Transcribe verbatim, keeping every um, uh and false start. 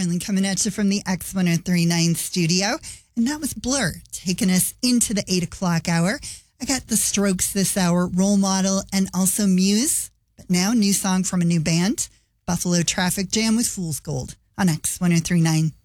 Carlin coming at you from the X ten thirty-nine studio. And that was Blur, taking us into the eight o'clock hour. I got The Strokes this hour, Role Model, and also Muse. But now, new song from a new band, Buffalo Traffic Jam with Fool's Gold on X ten thirty-nine.